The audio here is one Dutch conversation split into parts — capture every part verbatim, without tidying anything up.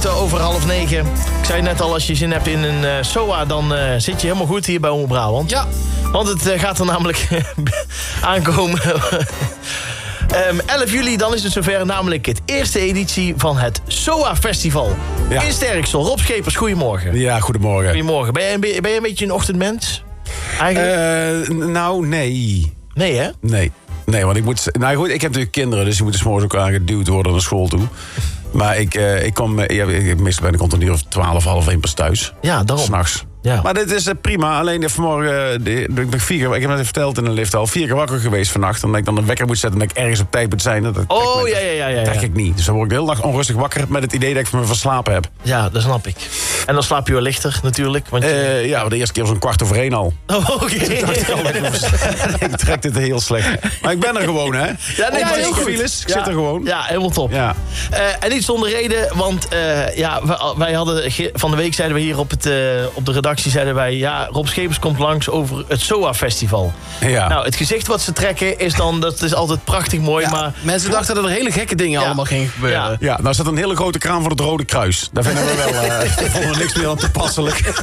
minuten over half negen. Ik zei net al, als je zin hebt in een uh, S O A... dan uh, zit je helemaal goed hier bij Omroep Brabant. Ja. Want het uh, gaat er namelijk aankomen. um, elf juli, dan is het zover, namelijk het eerste editie van het S O A-festival. Ja. In Sterksel. Rob Schepers, goedemorgen. Ja, goedemorgen. Goedemorgen. Ben je, ben je een beetje een ochtendmens? Eigenlijk? Uh, nou, nee. Nee, hè? Nee. Nee, want ik moet... Nou goed, ik heb natuurlijk kinderen, dus die moeten 's morgens ook aangeduwd worden naar school toe. Maar ik, uh, ik kom... Ja, ik, meestal ben ik rond een uur of twaalf, half één pas thuis. Ja, daarom. 's nachts. Ja. Maar dit is uh, prima. Alleen vanmorgen, uh, ik ben vier keer, ik heb het verteld in de lift al, vier keer wakker geweest vannacht. Omdat ik dan een wekker moet zetten en dat ik ergens op tijd moet zijn. Dat oh, me, ja, ja, ja, ja. Dat trek ik niet. Dus dan word ik de hele dag onrustig wakker met het idee dat ik me verslapen heb. Ja, dat snap ik. En dan slaap je wel lichter natuurlijk. Want je... uh, ja, de eerste keer was een kwart over één al. Oh, oké. Okay. Ik trek dit heel slecht. Maar ik ben er gewoon, hè? Ja, nee, ja, heel goed. Files, ik ja, zit er gewoon. Ja, helemaal top. Ja. Uh, en niet zonder reden, want uh, ja, wij, wij hadden van de week zeiden we hier op, het, uh, op de redactie zeiden wij, ja, Rob Schepers komt langs over het S O A-festival. Ja. Nou, het gezicht wat ze trekken is dan, dat is altijd prachtig mooi, ja, maar... Mensen dachten dat er hele gekke dingen ja. allemaal gingen gebeuren. Ja, ja, nou staat een hele grote kraan voor het Rode Kruis. Daar vinden we wel uh, vonden we niks meer aan toepasselijk.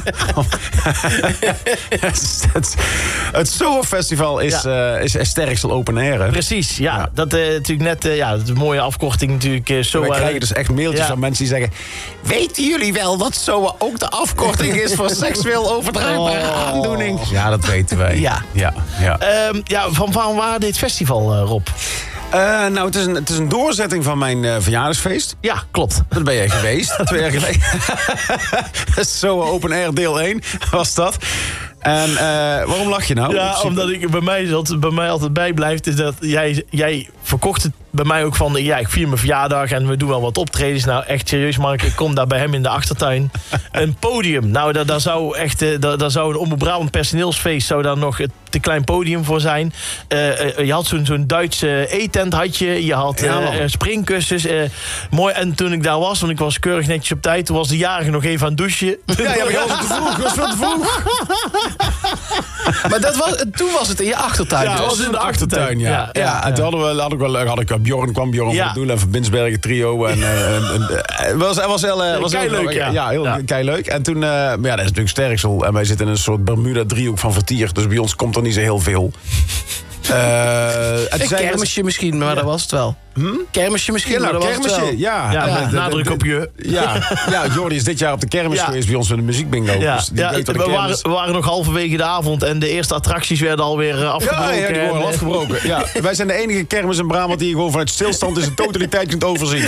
het het S O A-festival is, ja. uh, is Sterksel Open Air, hè? Precies, ja. ja. Dat uh, natuurlijk net, uh, ja, dat is een mooie afkorting natuurlijk. Uh, S O A. We krijgen dus echt mailtjes ja. van mensen die zeggen... Weten jullie wel dat S O A ook de afkorting is voor seksueel overdraagbare oh. aandoening? Ja, dat weten wij. Ja. Ja, ja. Um, ja, van waar waar dit festival, uh, Rob? Uh, nou, het is, een, het is een doorzetting van mijn uh, verjaardagsfeest. Ja, klopt. Dat ben jij geweest. Twee jaar geleden. S O A Open Air deel één was dat. En uh, waarom lach je nou? Ja, omdat ik bij mij, dat bij mij altijd bijblijft... is dat jij, jij verkocht het bij mij ook van... ja, ik vier mijn verjaardag en we doen wel wat optredens. Nou, echt serieus, Mark, ik kom daar bij hem in de achtertuin. Een podium. Nou, daar, daar zou echt... Daar, daar zou een Omroep Brabant personeelsfeest... zou daar nog een te klein podium voor zijn. Uh, uh, je had zo'n zo'n Duitse eetent, had je. Je had uh, ja, springkussens. Uh, mooi. En toen ik daar was, want ik was keurig netjes op tijd... toen was de jarige nog even aan het douchen. Ja, ja, maar je was te vroeg. Je was veel te vroeg. Maar dat was, toen was het in je achtertuin. Ja, dat was in de achtertuin, ja. ja, ja, ja. En toen hadden we, had ik wel, had ik Bjorn, kwam Bjorn ja. van Doel en van Binsbergen trio. En, uh, en, en, het was, het was heel, uh, was heel leuk, ja. Ja, heel ja. leuk. En toen, uh, maar ja, dat is natuurlijk Sterksel. En wij zitten in een soort Bermuda-driehoek van vertier. Dus bij ons komt er niet zo heel veel. Uh, een kermisje misschien, maar ja. dat was het wel. Hm? Kermisje misschien, ja, nou, maar dat was het wel. Ja, ja, ja. Met nadruk op je. Ja, ja, Jordi is dit jaar op de kermis ja. geweest bij ons met de muziekbingo. Ja. Dus ja, we, kermis... waren, we waren nog halverwege de avond en de eerste attracties werden alweer afgebroken. Ja, ja, die worden afgebroken. Ja. Wij zijn de enige kermis in Brabant die je gewoon vanuit stilstand in zijn totaliteit kunt overzien.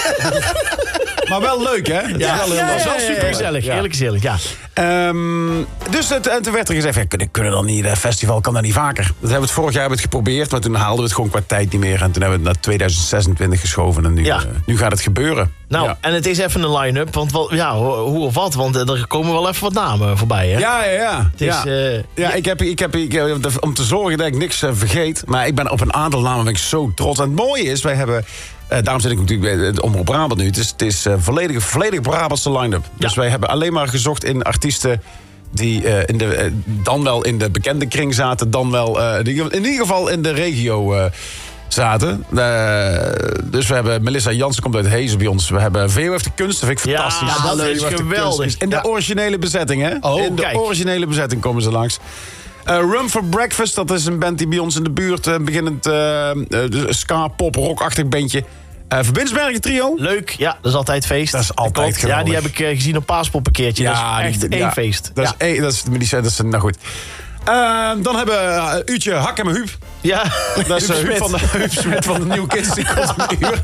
Maar wel leuk, hè? Ja, ja, wel, ja, ja, wel super gezellig. Ja. Heerlijk gezellig, ja. Um, dus het, en toen werd er gezegd, ja, kunnen, kunnen dan niet, het festival kan dat niet vaker. Dat hebben we het vorig jaar hebben we het geprobeerd, maar toen haalden we het gewoon qua tijd niet meer. En toen hebben we het naar twintig zesentwintig geschoven en nu, ja. uh, nu gaat het gebeuren. Nou, ja. en het is even een line-up, want wel, ja, hoe of wat, want er komen wel even wat namen voorbij, hè? Ja, ja, ja. Het is, ja. Uh, ja, ja. Ik heb, ik heb, ik heb, om te zorgen dat ik niks uh, vergeet, maar ik ben op een aantal namen ben ik zo trots. En het mooie is, wij hebben... Uh, daarom zit ik natuurlijk bij het Omroep Brabant nu. Het is, het is uh, volledig, volledig Brabantse line-up. Ja. Dus wij hebben alleen maar gezocht in artiesten... die uh, in de, uh, dan wel in de bekende kring zaten... dan wel uh, in ieder geval in de regio uh, zaten. Uh, dus we hebben Melissa Jansen komt uit Hezen bij ons. We hebben V O F de Kunst, dat vind ik fantastisch. Ja, dat is geweldig. In de ja. originele bezetting, hè? Oh, in de kijk. originele bezetting komen ze langs. Uh, Rum for Breakfast, dat is een band die bij ons in de buurt... Uh, beginnend uh, uh, ska, pop, rock-achtig bandje. Uh, Verbinsbergen trio. Leuk, ja, dat is altijd feest. Dat is altijd dat geweldig. Ja, die heb ik uh, gezien op Paaspop een keertje. Ja, dat is echt die, één ja, feest. Dat ja. is één, dat is, die zijn, dat is, nou goed. Uh, dan hebben we een uurtje Hak en mijn Huub. Ja, dat is uh, Huub, van de, Huub Smit van de New Kids. Die komt een uur.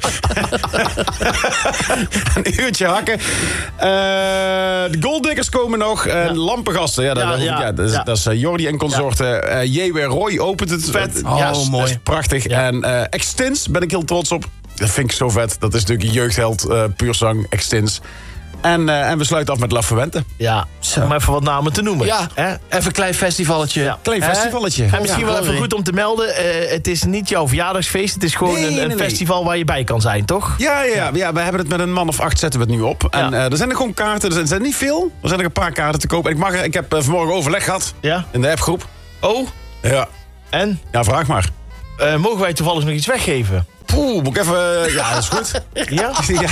Een uurtje hakken. Uh, de Golddiggers komen nog. Uh, ja. Lampengasten. Ja, dat, ja, ja, ja, dat is, ja. dat is uh, Jordi en consorten. Ja. Uh, J W Roy opent het. Vet. Oh, ja, mooi. Dat is prachtig. Ja. En uh, Extins ben ik heel trots op. Dat vind ik zo vet. Dat is natuurlijk een jeugdheld. Uh, puur zang, Extins. En, uh, en we sluiten af met La Fuente. Ja, zo. Om even wat namen te noemen. Ja, He? even een klein festivalletje. Ja. Klein festivalletje. En misschien ja, wel even goed om te melden. Uh, het is niet jouw verjaardagsfeest. Het is gewoon nee, een, een nee, festival nee. waar je bij kan zijn, toch? Ja, ja, ja. ja, we hebben het met een man of acht zetten we het nu op. Ja. En uh, er zijn er gewoon kaarten. Er zijn, er zijn niet veel. Er zijn er een paar kaarten te kopen. Ik, mag, ik heb uh, vanmorgen overleg gehad. Ja? In de appgroep. Oh? Ja. En? Ja, vraag maar. Uh, mogen wij toevallig nog iets weggeven? Poeh, moet ik even... Uh, ja, dat is goed. Ja? ja.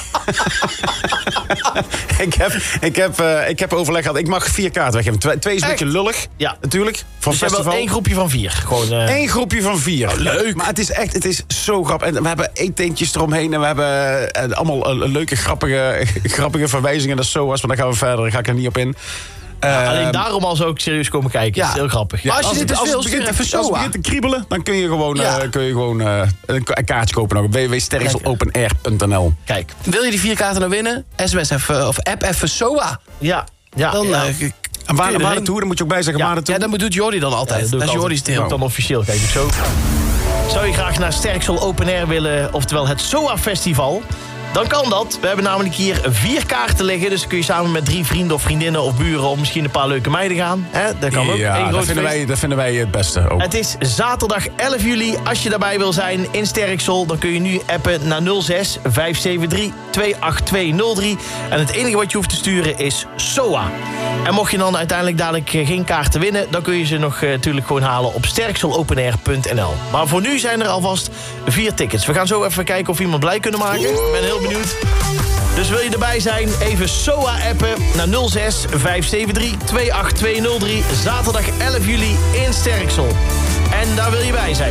ik, heb, ik, heb, uh, ik heb overleg gehad. Ik mag vier kaarten weggeven. Twee, twee is een beetje lullig. Ja. Natuurlijk. Voor dus festival. je hebt wel één groepje van vier. Gewoon, uh... Eén groepje van vier. Oh, leuk. Maar het is echt, het is zo grappig. En we hebben eetentjes eromheen. En we hebben uh, allemaal uh, leuke, grappige, grappige verwijzingen naar S O A's. Maar daar gaan we verder. Daar ga ik er niet op in. Ja, uh, alleen daarom al zou ik serieus komen kijken. Ja. Dat is heel grappig. Ja, maar als je als dit dus wil, stuur even S O A. Als het begint te kriebelen, dan kun je gewoon, ja. uh, kun je gewoon uh, een kaartje kopen nog op w w w punt sterksel open air punt n l. Kijk. Wil je die vier kaarten nou winnen? S M S even, of app even S O A. Ja. Ja. Dan, ja. Uh, en waar, waar naartoe? Dan moet je ook bij zeggen ja. waar naartoe. Ja, dat doet Jordi dan altijd. Ja, dat, dat is Jordi's deel. Dan officieel, kijk ik zo. Zou je graag naar Sterksel Open Air willen, oftewel het S O A Festival? Dan kan dat. We hebben namelijk hier vier kaarten liggen. Dus dan kun je samen met drie vrienden of vriendinnen of buren... of misschien een paar leuke meiden gaan. Hè? Dat kan ook. Ja, dat vinden, wij, dat vinden wij het beste ook. Het is zaterdag elf juli. Als je daarbij wil zijn in Sterksel... dan kun je nu appen naar nul zes vijf zeven drie twee acht twee nul drie. En het enige wat je hoeft te sturen is S O A. En mocht je dan uiteindelijk dadelijk geen kaarten winnen... dan kun je ze nog uh, natuurlijk gewoon halen op sterksel open air punt n l. Maar voor nu zijn er alvast vier tickets. We gaan zo even kijken of we iemand blij kunnen maken. Ik ben heel benieuwd. Dus wil je erbij zijn, even S O A appen naar nul zes vijf zeven drie twee acht twee nul drie. Zaterdag elf juli in Sterksel. En daar wil je bij zijn.